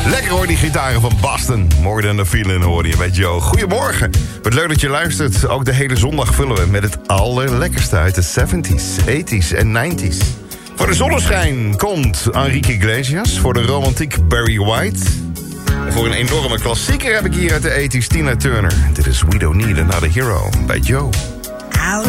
Lekker hoor, die gitaren van Boston. More Than a Feeling hoor je met Joe. Goedemorgen. Wat leuk dat je luistert. Ook de hele zondag vullen we met het allerlekkerste uit de 70s, 80s en 90s. Voor de zonneschijn komt Enrique Iglesias. Voor de romantiek Barry White. En voor een enorme klassieker heb ik hier uit de 80s Tina Turner. Dit is We Don't Need Another Hero bij Joe.